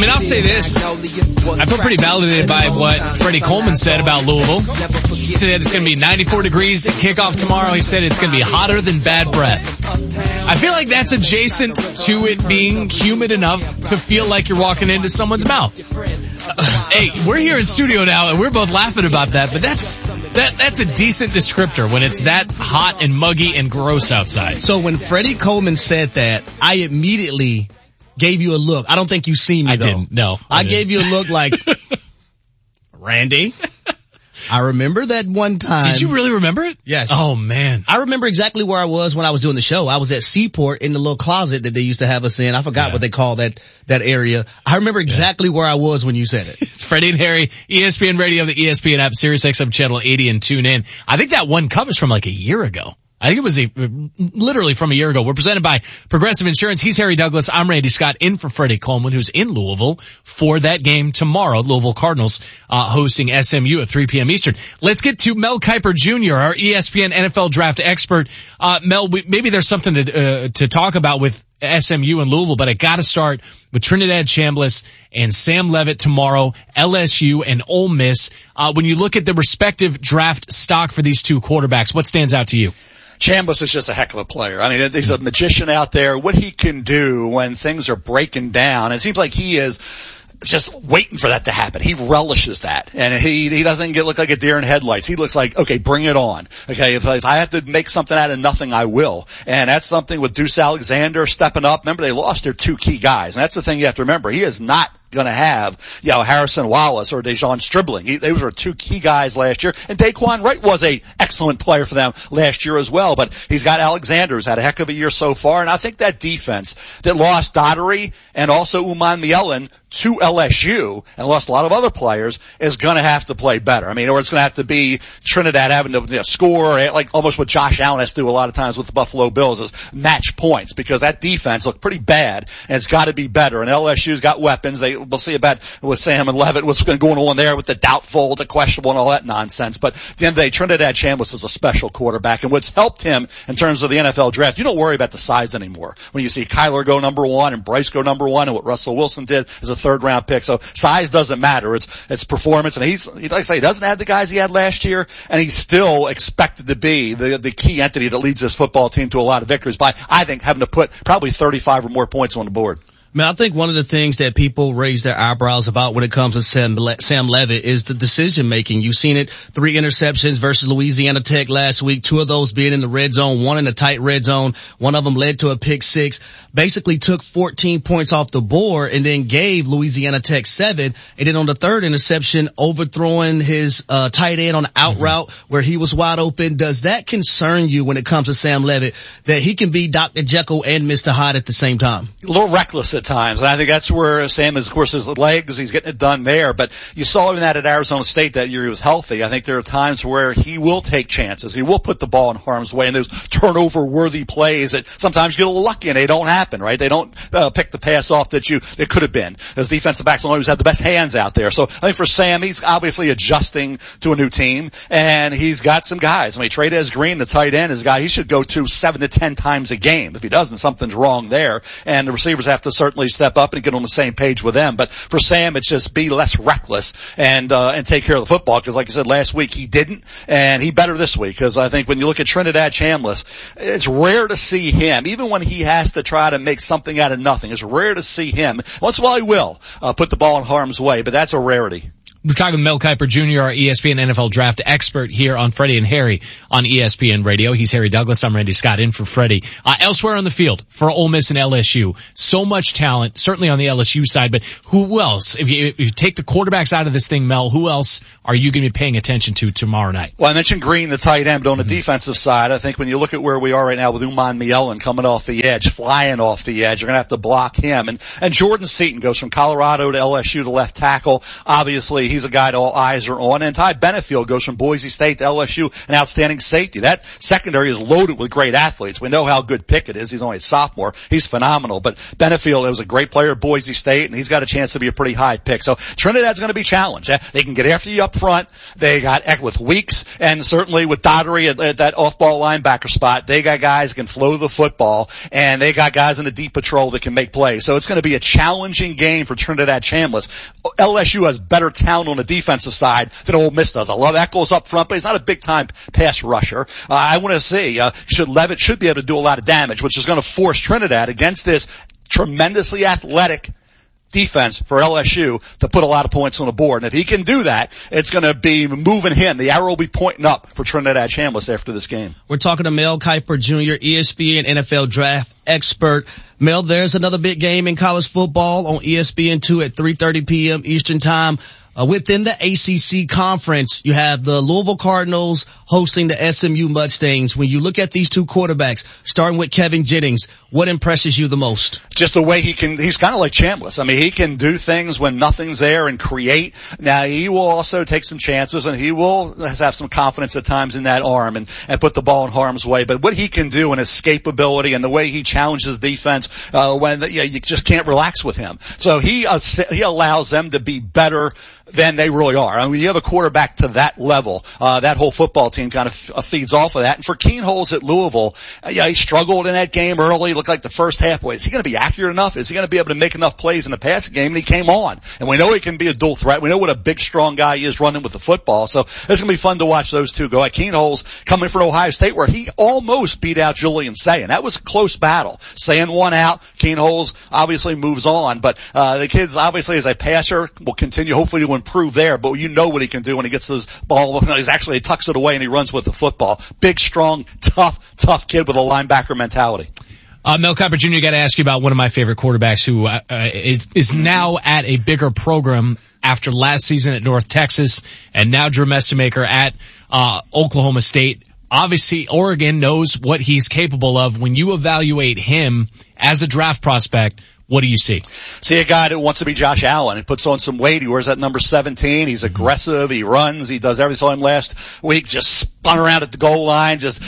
mean, I'll say this. I feel pretty validated by what Freddie Coleman said about Louisville. He said it's going to be 94 degrees at kickoff tomorrow. He said it's going to be hotter than bad breath. I feel like that's adjacent to it being humid enough to feel like you're walking into someone's mouth. Hey, we're here in studio now and we're both laughing about that, but that's a decent descriptor when it's that hot and muggy and gross outside. So when Freddie Coleman said that, I immediately gave you a look. I don't think you've seen me though. I didn't. No. I gave you a look like, Randy, I remember that one time. Did you really remember it? Yes. Oh man. I remember exactly where I was when I was doing the show. I was at Seaport in the little closet that they used to have us in. I forgot what they call that area. I remember exactly where I was when you said it. It's Freddie and Harry, ESPN Radio, the ESPN app, Sirius XM channel 80 and tune in. I think that one covers from like a year ago. I think it was literally from a year ago. We're presented by Progressive Insurance. He's Harry Douglas. I'm Randy Scott, in for Freddie Coleman, who's in Louisville for that game tomorrow. Louisville Cardinals hosting SMU at 3 p.m. Eastern. Let's get to Mel Kiper Jr., our ESPN NFL draft expert. Mel, maybe there's something to talk about with SMU and Louisville, but I got to start with Trinidad Chambliss and Sam Leavitt tomorrow, LSU and Ole Miss. When you look at the respective draft stock for these two quarterbacks, what stands out to you? Chambliss is just a heck of a player. I mean, he's a magician out there. What he can do when things are breaking down, it seems like he is just waiting for that to happen. He relishes that. And he doesn't look like a deer in headlights. He looks like, okay, bring it on. Okay, if I have to make something out of nothing, I will. And that's something with Deuce Alexander stepping up. Remember, they lost their two key guys. And that's the thing you have to remember. He is not going to have, Harrison Wallace or Dejon Stribling. Those were two key guys last year. And Daquan Wright was a excellent player for them last year as well. But he's got Alexander, who's had a heck of a year so far. And I think that defense that lost Daugherty and also Uman Mielen to LSU and lost a lot of other players is going to have to play better. I mean, or it's going to have to be Trinidad having to score, like almost what Josh Allen has to do a lot of times with the Buffalo Bills, is match points, because that defense looked pretty bad and it's got to be better. And LSU's got weapons. We'll see about with Sam and Leavitt what's going on there with the doubtful, the questionable, and all that nonsense. But at the end of the day, Trinidad Chambliss is a special quarterback, and what's helped him in terms of the NFL draft, you don't worry about the size anymore. When you see Kyler go number one and Bryce go number one, and what Russell Wilson did as a third round pick, so size doesn't matter. It's performance, and like I say, he doesn't have the guys he had last year, and he's still expected to be the key entity that leads this football team to a lot of victories by, I think, having to put probably 35 or more points on the board. Man, I think one of the things that people raise their eyebrows about when it comes to Sam Leavitt is the decision making. You've seen it, 3 interceptions versus Louisiana Tech last week, 2 of those being in the red zone, 1 in the tight red zone, 1 of them led to a pick 6, basically took 14 points off the board and then gave Louisiana Tech 7. And then on the 3rd interception, overthrowing his tight end on the out route where he was wide open. Does that concern you when it comes to Sam Leavitt, that he can be Dr. Jekyll and Mr. Hyde at the same time? A little reckless at times, and I think that's where Sam is, of course, his legs, he's getting it done there, but you saw even that at Arizona State that year he was healthy. I think there are times where he will take chances, he will put the ball in harm's way, and those turnover-worthy plays that sometimes you get a little lucky and they don't happen, right? They don't pick the pass off that it could have been. As defensive backs don't always have the best hands out there. So I think for Sam, he's obviously adjusting to a new team, and he's got some guys. I mean, Trey'Dez Green, the tight end, is a guy he should go to 7 to 10 times a game. If he doesn't, something's wrong there, and the receivers have to certainly step up and get on the same page with them. But for Sam, it's just be less reckless and take care of the football, because like I said, last week he didn't, and he better this week, because I think when you look at Trinidad Chambliss, it's rare to see him, even when he has to try to make something out of nothing, it's rare to see him. Once in a while he will put the ball in harm's way, but that's a rarity. We're talking with Mel Kiper Jr., our ESPN NFL draft expert here on Freddie and Harry on ESPN Radio. He's Harry Douglas. I'm Randy Scott, in for Freddie. Elsewhere on the field for Ole Miss and LSU, so much talent, certainly on the LSU side, but who else? If you take the quarterbacks out of this thing, Mel, who else are you going to be paying attention to tomorrow night? Well, I mentioned Green, the tight end, but on the defensive side, I think when you look at where we are right now with Uman Mielen coming off the edge, flying off the edge, you're going to have to block him. And Jordan Seaton goes from Colorado to LSU to left tackle. Obviously, certainly he's a guy that all eyes are on. And Ty Benefield goes from Boise State to LSU, an outstanding safety. That secondary is loaded with great athletes. We know how good Pickett is. He's only a sophomore. He's phenomenal. But Benefield was a great player at Boise State, and he's got a chance to be a pretty high pick. So Trinidad's going to be challenged. They can get after you up front. They got with Weeks, and certainly with Daugherty at that off-ball linebacker spot. They got guys that can flow the football, and they got guys in the deep patrol that can make plays. So it's going to be a challenging game for Trinidad Chambliss. LSU has better talent on the defensive side than Ole Miss does. I love Echols up front, but he's not a big-time pass rusher. I want to see, Levitt should be able to do a lot of damage, which is going to force Trinidad against this tremendously athletic defense for LSU to put a lot of points on the board. And if he can do that, it's going to be moving him. The arrow will be pointing up for Trinidad Chambliss after this game. We're talking to Mel Kiper Jr., ESPN NFL draft expert. Mel, there's another big game in college football on ESPN2 at 3:30 p.m. Eastern Time. Within the ACC conference, you have the Louisville Cardinals hosting the SMU Mustangs. When you look at these two quarterbacks, starting with Kevin Jennings, what impresses you the most? Just the way he's kind of like Chambliss. I mean, he can do things when nothing's there and create. Now, he will also take some chances, and he will have some confidence at times in that arm and put the ball in harm's way. But what he can do and escapability and the way he challenges defense, you just can't relax with him. So he allows them to be better than they really are. I mean, you have a quarterback to that level. That whole football team kind of feeds off of that. And for Keenholz at Louisville, he struggled in that game early. Looked like the first half. Is he going to be accurate enough? Is he going to be able to make enough plays in the passing game? And he came on. And we know he can be a dual threat. We know what a big, strong guy he is running with the football. So it's going to be fun to watch those two go. Like Keenholz coming from Ohio State, where he almost beat out Julian Sayin. That was a close battle. Sayin won out. Keenholz obviously moves on. But the kid's obviously as a passer will continue hopefully to improve there, but you know what he can do when he gets those ball. He tucks it away and he runs with the football. Big, strong, tough kid with a linebacker mentality. Mel Kiper Jr., got to ask you about one of my favorite quarterbacks who is now at a bigger program after last season at North Texas, and now Drew Mestemaker at Oklahoma State. Obviously, Oregon knows what he's capable of. When you evaluate him as a draft prospect, what do you see? See a guy that wants to be Josh Allen. He puts on some weight. He wears that number 17. He's aggressive. He runs. He does everything. Saw him last week. Just spun around at the goal line. Just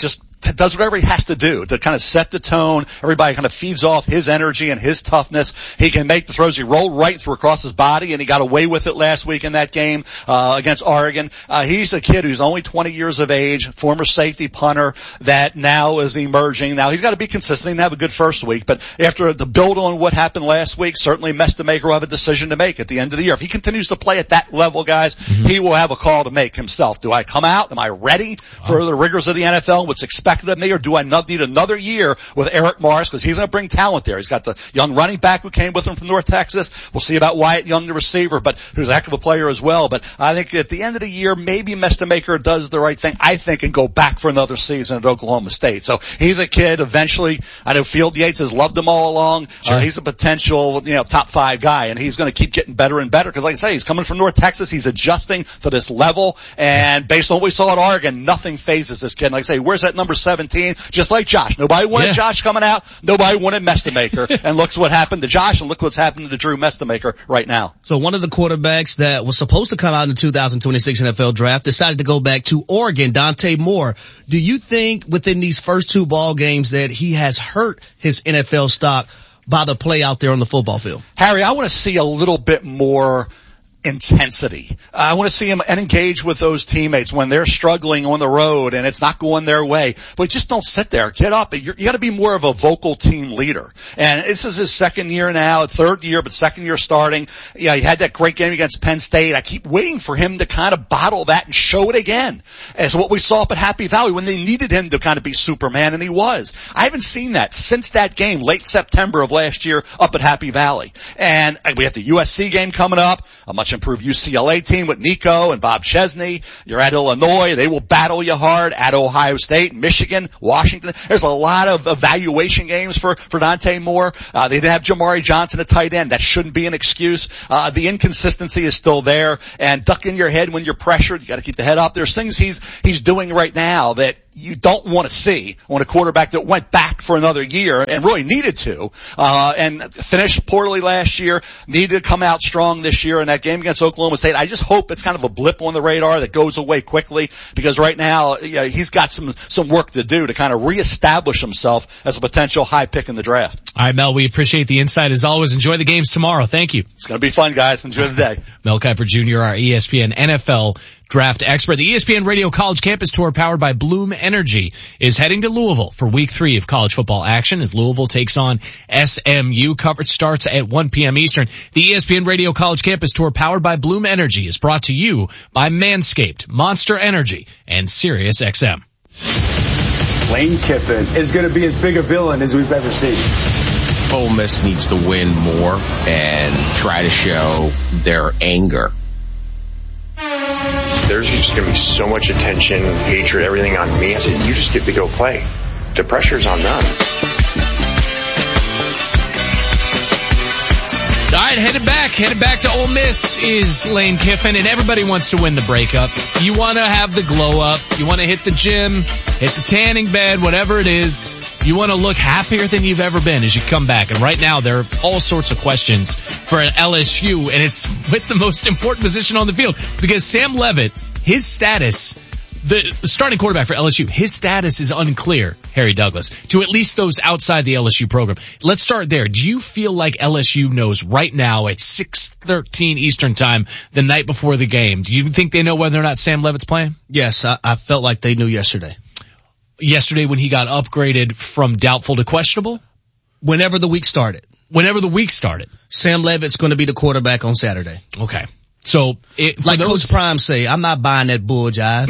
does whatever he has to do to kind of set the tone. Everybody kind of feeds off his energy and his toughness. He can make the throws. He rolled right through across his body, and he got away with it last week in that game against Oregon. He's a kid who's only 20 years of age, former safety punter that now is emerging. Now he's got to be consistent and have a good first week, but after the build on what happened last week, certainly Mestemaker will have a decision to make at the end of the year. If he continues to play at that level, guys, he will have a call to make himself. Do I come out? Am I ready for the rigors of the NFL? What's expected of me, or do I need another year with Eric Morris, because he's going to bring talent there. He's got the young running back who came with him from North Texas. We'll see about Wyatt Young, the receiver, but who's a heck of a player as well. But I think at the end of the year, maybe Mestemaker does the right thing, I think, and go back for another season at Oklahoma State. So he's a kid eventually. I know Field Yates has loved him all along. Sure. He's a potential, top 5 guy, and he's going to keep getting better and better because, like I say, he's coming from North Texas. He's adjusting to this level, and based on what we saw at Oregon, nothing phases this kid. Like I say, where's that number 17? Just like Josh. Nobody wanted Josh coming out. Nobody wanted Mestemaker. And look what happened to Josh, and look what's happened to Drew Mestemaker right now. So one of the quarterbacks that was supposed to come out in the 2026 NFL draft decided to go back to Oregon, Dante Moore. Do you think within these first 2 ball games that he has hurt his NFL stock by the play out there on the football field? Harry, I want to see a little bit more intensity. I want to see him engage with those teammates when they're struggling on the road and it's not going their way. But just don't sit there. Get up. You got to be more of a vocal team leader. And this is his second year now, third year, but second year starting. Yeah, he had that great game against Penn State. I keep waiting for him to kind of bottle that and show it again, as what we saw up at Happy Valley when they needed him to kind of be Superman, and he was. I haven't seen that since that game, late September of last year up at Happy Valley. And we have the USC game coming up, a much improved UCLA team with Nico and Bob Chesney. You're at Illinois. They will battle you hard. At Ohio State, Michigan, Washington. There's a lot of evaluation games for Dante Moore. They didn't have Jamari Johnson at tight end. That shouldn't be an excuse. The inconsistency is still there, and ducking your head when you're pressured. You got to keep the head up. There's things he's doing right now that you don't want to see when a quarterback that went back for another year and really needed to, and finished poorly last year, needed to come out strong this year in that game against Oklahoma State. I just hope it's kind of a blip on the radar that goes away quickly, because right now, he's got some work to do to kind of reestablish himself as a potential high pick in the draft. All right, Mel, we appreciate the insight as always. Enjoy the games tomorrow. Thank you. It's going to be fun, guys. Enjoy the day. Mel Kiper Jr., our ESPN NFL draft expert. The ESPN Radio College Campus Tour, powered by Bloom Energy, is heading to Louisville for week 3 of college football action as Louisville takes on SMU. Coverage starts at 1 p.m. Eastern. The ESPN Radio College Campus Tour, powered by Bloom Energy, is brought to you by Manscaped, Monster Energy, and Sirius XM. Lane Kiffin is going to be as big a villain as we've ever seen. Ole Miss needs to win more and try to show their anger. There's just going to be so much attention, hatred, everything on me. I said, you just get to go play. The pressure's on them. All right, headed back to Ole Miss is Lane Kiffin, and everybody wants to win the breakup. You want to have the glow up. You want to hit the gym, hit the tanning bed, whatever it is. You want to look happier than you've ever been as you come back. And right now, there are all sorts of questions for an LSU, and it's with the most important position on the field, because Sam Leavitt, his status, the starting quarterback for LSU, his status is unclear, Harry Douglas, to at least those outside the LSU program. Let's start there. Do you feel like LSU knows right now at 6:13 Eastern time, the night before the game? Do you think they know whether or not Sam Leavitt's playing? Yes, I felt like they knew yesterday. Yesterday when he got upgraded from doubtful to questionable? Whenever the week started. Sam Leavitt's going to be the quarterback on Saturday. Okay. So, like Coach Prime say, I'm not buying that bull jive.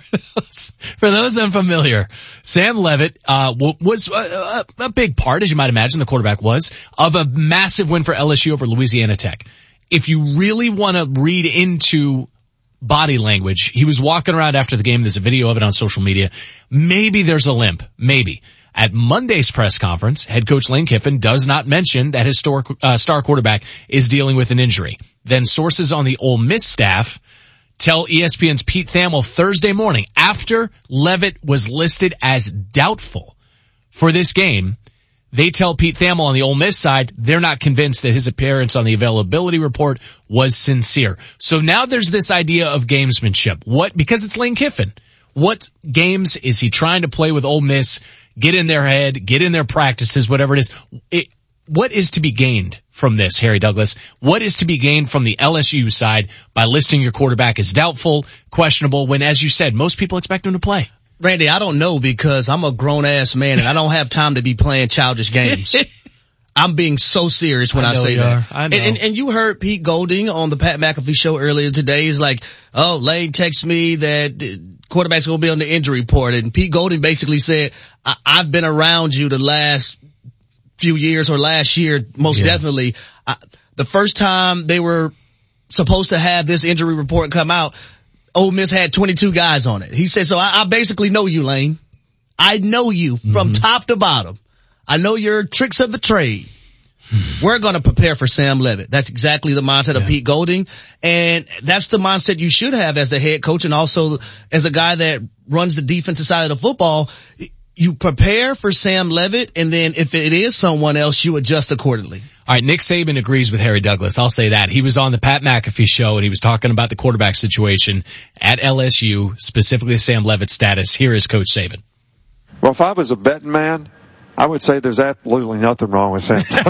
For those unfamiliar, Sam Leavitt was a big part, as you might imagine, the quarterback was, of a massive win for LSU over Louisiana Tech. If you really want to read into body language, he was walking around after the game. There's a video of it on social media. Maybe there's a limp. Maybe. At Monday's press conference, head coach Lane Kiffin does not mention that his star quarterback is dealing with an injury. Then sources on the Ole Miss staff tell ESPN's Pete Thamel Thursday morning, after Leavitt was listed as doubtful for this game, they tell Pete Thamel on the Ole Miss side they're not convinced that his appearance on the availability report was sincere. So now there's this idea of gamesmanship. Because it's Lane Kiffin. What games is he trying to play with Ole Miss? Get in their head, get in their practices, whatever it is. What is to be gained from this, Harry Douglas? What is to be gained from the LSU side by listing your quarterback as doubtful, questionable, when, as you said, most people expect him to play? Randy, I don't know, because I'm a grown-ass man and I don't have time to be playing childish games. I'm being so serious when I say that. I know. And you heard Pete Golding on the Pat McAfee show earlier today. He's like, oh, Lane texted me that quarterback's going to be on the injury report. And Pete Golding basically said, I've been around you the last few years, or last year, most definitely. The first time they were supposed to have this injury report come out, Ole Miss had 22 guys on it. He said, so I basically know you, Lane. I know you from top to bottom. I know your tricks of the trade. We're going to prepare for Sam Leavitt. That's exactly the mindset of Pete Golding. And that's the mindset you should have as the head coach, and also as a guy that runs the defensive side of the football. You prepare for Sam Leavitt, and then if it is someone else, you adjust accordingly. All right, Nick Saban agrees with Harry Douglas. I'll say that. He was on the Pat McAfee show, and he was talking about the quarterback situation at LSU, specifically Sam Leavitt's status. Here is Coach Saban. Well, if I was a betting man, I would say there's absolutely nothing wrong with Sam. What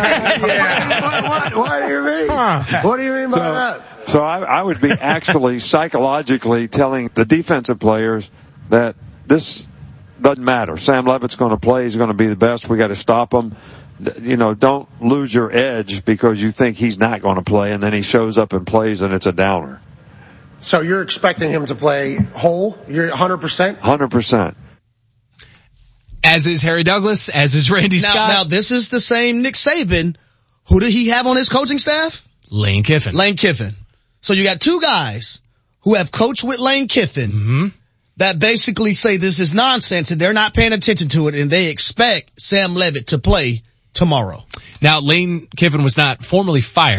do you mean? What do you mean by that? So I would be actually psychologically telling the defensive players that this doesn't matter. Sam Leavitt's going to play. He's going to be the best. We got to stop him. You know, don't lose your edge because you think he's not going to play, and then he shows up and plays, and it's a downer. So you're expecting him to play whole? You're 100%? 100%. As is Harry Douglas, as is Randy Scott. Now this is the same Nick Saban. Who did he have on his coaching staff? Lane Kiffin. So you got two guys who have coached with Lane Kiffin that basically say this is nonsense and they're not paying attention to it, and they expect Sam Leavitt to play tomorrow. Now, Lane Kiffin was not formally fired.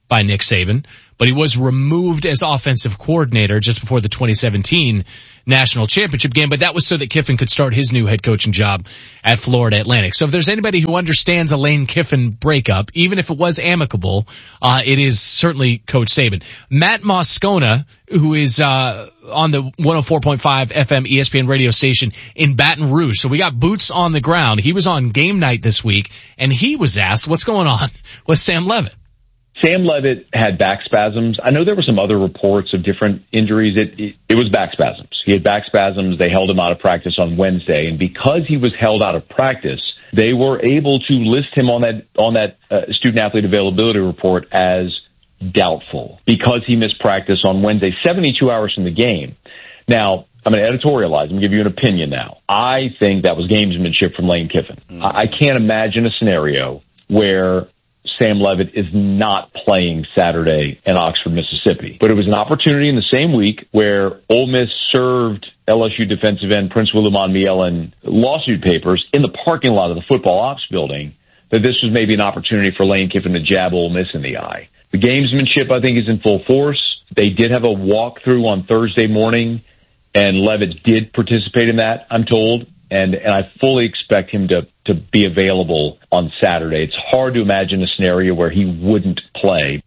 by Nick Saban, but he was removed as offensive coordinator just before the 2017 national championship game. But that was so that Kiffin could start his new head coaching job at Florida Atlantic. So if there's anybody who understands a Lane Kiffin breakup, even if it was amicable, it is certainly Coach Saban. Matt Moscona, who is on the 104.5 FM ESPN radio station in Baton Rouge. So we got boots on the ground. He was on game night this week, and he was asked what's going on with Sam Leavitt. Sam Leavitt had back spasms. I know there were some other reports of different injuries. It was back spasms. He had back spasms. They held him out of practice on Wednesday, and because he was held out of practice, they were able to list him on that student athlete availability report as doubtful because he missed practice on Wednesday, 72 hours from the game. Now, I'm going to editorialize. I'm going to give you an opinion now. I think that was gamesmanship from Lane Kiffin. I can't imagine a scenario where Sam Leavitt is not playing Saturday in Oxford, Mississippi. But it was an opportunity in the same week where Ole Miss served LSU defensive end Prince Willimon Mielen lawsuit papers in the parking lot of the football ops building, that this was maybe an opportunity for Lane Kiffin to jab Ole Miss in the eye. The gamesmanship, I think, is in full force. They did have a walkthrough on Thursday morning, and Leavitt did participate in that, I'm told. And I fully expect him to be available on Saturday. It's hard to imagine a scenario where he wouldn't play.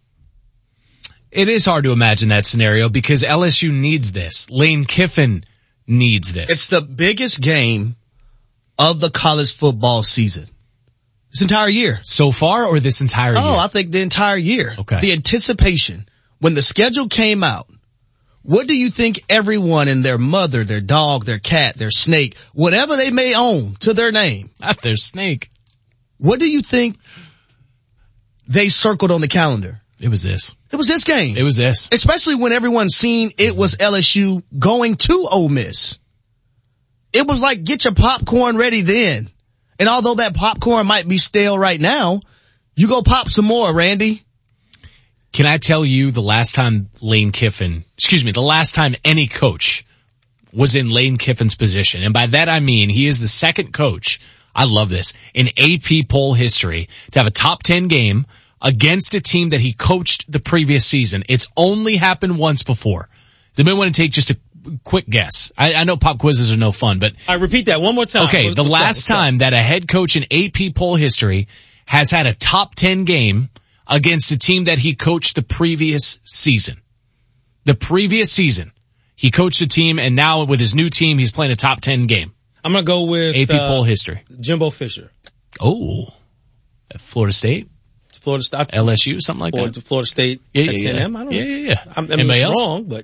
It is hard to imagine that scenario because LSU needs this. Lane Kiffin needs this. It's the biggest game of the college football season. This entire year. So far or this entire year? Oh, I think the entire year. Okay. The anticipation. When the schedule came out, what do you think everyone and their mother, their dog, their cat, their snake, whatever they may own to their name? Not their snake. What do you think they circled on the calendar? It was this. It was this game. It was this. Especially when everyone seen it was LSU going to Ole Miss. It was like, get your popcorn ready then. And although that popcorn might be stale right now, you go pop some more, Randy. Can I tell you the last time the last time any coach was in Lane Kiffin's position, and by that I mean he is the second coach, I love this, in AP poll history to have a top 10 game against a team that he coached the previous season. It's only happened once before. They may want to take just a quick guess. I know pop quizzes are no fun, but I repeat that one more time. Okay, the last time that a head coach in AP poll history has had a top 10 game against a team that he coached the previous season. The previous season. He coached a team, and now with his new team, he's playing a top 10 game. I'm going to go with AP poll history. Jimbo Fisher. Oh. Florida State? Florida State. LSU, something like that? Florida State, Texas A&M? I don't know. Yeah. I mean, it's wrong, but.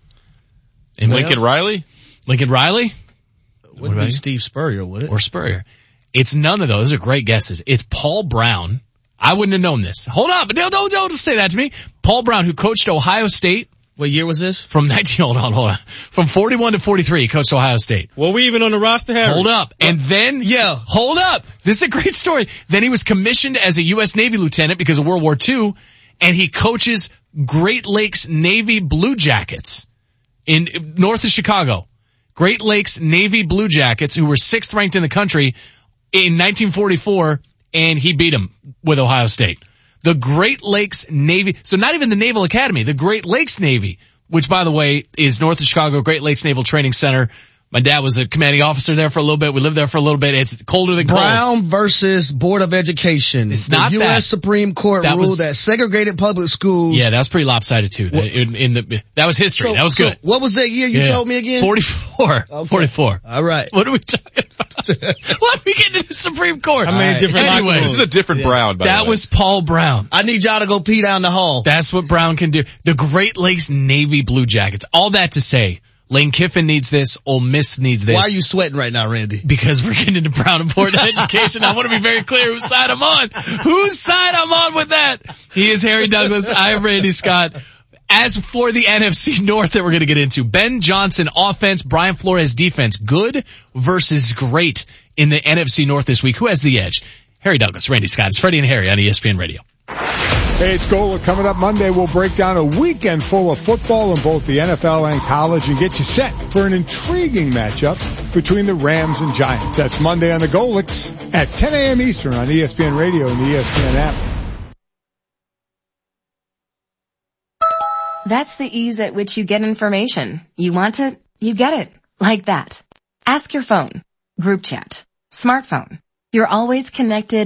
Lincoln Riley? Lincoln Riley? Wouldn't be Steve Spurrier, would it? Or Spurrier. It's none of those. Those are great guesses. It's Paul Brown. I wouldn't have known this. Hold on, but don't say that to me. Paul Brown, who coached Ohio State. What year was this? Hold on. From 41 to 43, he coached Ohio State. Were we even on the roster, Harry? Hold up. And then, hold up. This is a great story. Then he was commissioned as a U.S. Navy lieutenant because of World War II, and he coaches Great Lakes Navy Blue Jackets in north of Chicago. Great Lakes Navy Blue Jackets, who were 6th ranked in the country in 1944, and he beat them with Ohio State. The Great Lakes Navy, so not even the Naval Academy, the Great Lakes Navy, which by the way is north of Chicago, Great Lakes Naval Training Center. My dad was a commanding officer there for a little bit. We lived there for a little bit. It's colder than cold. Brown versus Board of Education. It's not the U.S. Supreme Court ruled that segregated public schools. Yeah, that was pretty lopsided too. That was history. That was good. So what was that year you told me again? 44. Okay. 44. All right. What are we talking about? Why are we getting to the Supreme Court? How many different Anyways, this is a different Brown, by the way. That was Paul Brown. I need y'all to go pee down the hall. That's what Brown can do. The Great Lakes Navy Blue Jackets. All that to say, Lane Kiffin needs this. Ole Miss needs this. Why are you sweating right now, Randy? Because we're getting into Brown and Board of Education. I want to be very clear whose side I'm on. Whose side I'm on with that? He is Harry Douglas. I am Randy Scott. As for the NFC North that we're going to get into, Ben Johnson offense, Brian Flores defense, good versus great in the NFC North this week. Who has the edge? Harry Douglas, Randy Scott. It's Freddie and Harry on ESPN Radio. Hey, it's Gola. Coming up Monday, we'll break down a weekend full of football in both the NFL and college and get you set for an intriguing matchup between the Rams and Giants. That's Monday on the Golix at 10 a.m. Eastern on ESPN Radio and the ESPN app. That's the ease at which you get information. You want it, you get it. Like that. Ask your phone. Group chat. Smartphone. You're always connected